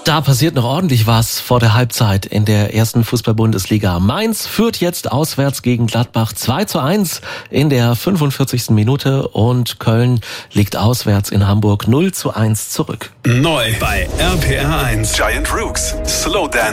Da passiert noch ordentlich was vor der Halbzeit in der ersten Fußball-Bundesliga. Mainz führt jetzt auswärts gegen Gladbach 2:1 in der 45. Minute und Köln liegt auswärts in Hamburg 0:1 zurück. Neu bei RPR 1. Giant Rooks. Slow Dance.